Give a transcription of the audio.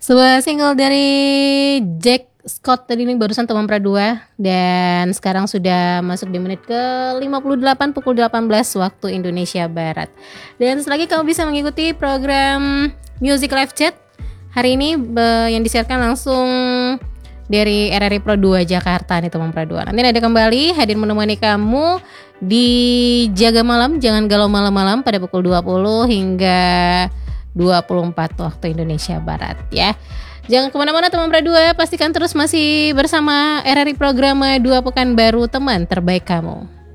Sebuah single dari Jack Scott tadi ini barusan teman pra 2 dan sekarang sudah masuk di menit ke 58 pukul 18 waktu Indonesia Barat. Dan selagi kamu bisa mengikuti program Music Live Chat hari ini yang disiarkan langsung dari RRI Pro 2 Jakarta nih teman pra 2. Nanti ada kembali hadir menemani kamu di Jaga Malam, jangan galau malam-malam pada pukul 20 hingga 24 waktu Indonesia Barat ya. Jangan kemana-mana teman pra 2, pastikan terus masih bersama RRI Program 2 Pekanbaru, teman terbaik kamu.